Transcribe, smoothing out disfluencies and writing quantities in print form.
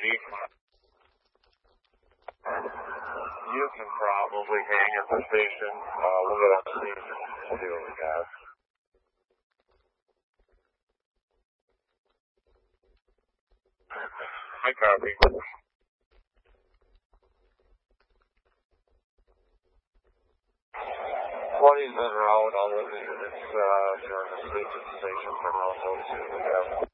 80. You can probably hang at the station. We'll go up to see what we got. I copy. 20s that are out, I'll leave it. It's during the sleep at the station for around 42.